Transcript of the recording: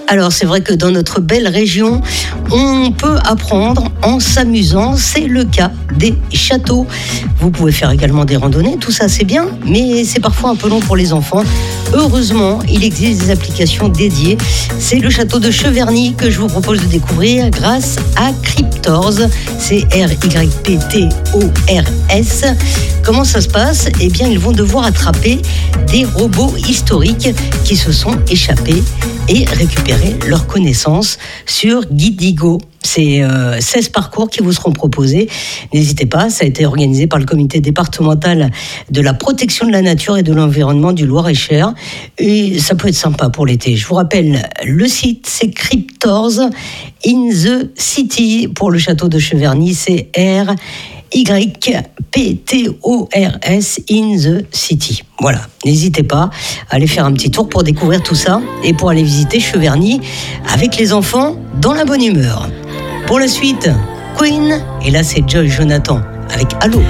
Alors c'est vrai que dans notre belle région, on peut apprendre en s'amusant. C'est le cas des châteaux. Vous pouvez faire également des randonnées, tout ça c'est bien, mais c'est parfois un peu long pour les enfants. Heureusement, il existe des applications dédiées. C'est le château de Cheverny que je vous propose de découvrir grâce à Cryptors. C'est RYPTORS. Comment ça se passe ? Eh bien, ils vont devoir attraper des robots historiques qui se sont échappés et récupérer leurs connaissances sur Guidigo. C'est 16 parcours qui vous seront proposés. N'hésitez pas, ça a été organisé par le comité départemental de la protection de la nature et de l'environnement du Loir-et-Cher. Et ça peut être sympa pour l'été. Je vous rappelle, le site, c'est Cryptors in the City. Pour le château de Cheverny, c'est RYPTORS in the City. Voilà, n'hésitez pas à aller faire un petit tour pour découvrir tout ça et pour aller visiter Cheverny avec les enfants dans la bonne humeur. Pour la suite, Queen, et là c'est Joy Jonathan avec Allô.